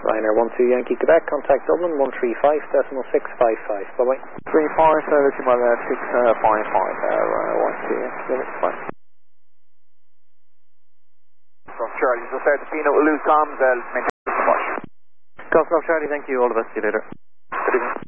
Ryanair 12 Yankee Quebec, contact Dublin 135.655. Bye-bye. 34, decimal 655, 12 Yankee Quebec, bye. From Charlie, so start the Pino, we'll lose comms, I'll maintain so much. Cosmo Charlie, thank you, all the best, see you later. Good evening.